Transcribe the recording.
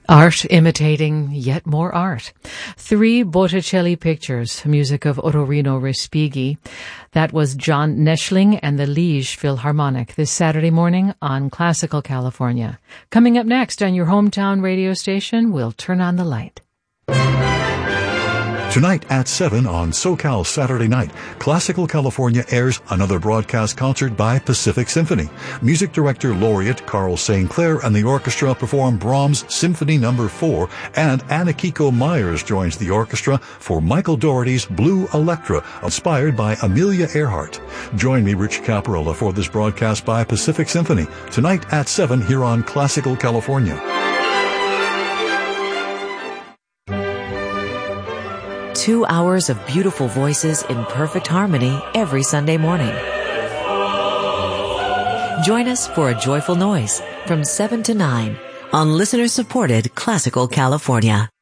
Art imitating yet more art. 3 Botticelli pictures, music of Ottorino Respighi. That was John Neschling and the Liege Philharmonic this Saturday morning on Classical California. Coming up next on your hometown radio station, we'll turn on the light. Tonight at 7 on SoCal Saturday Night, Classical California airs another broadcast concert by Pacific Symphony. Music director laureate Carl St. Clair and the orchestra perform Brahms' Symphony No. 4, and Anakiko Myers joins the orchestra for Michael Dougherty's Blue Electra, inspired by Amelia Earhart. Join me, Rich Caparola, for this broadcast by Pacific Symphony, tonight at 7 here on Classical California. 2 hours of beautiful voices in perfect harmony every Sunday morning. Join us for A Joyful Noise from 7 to 9 on listener-supported Classical California.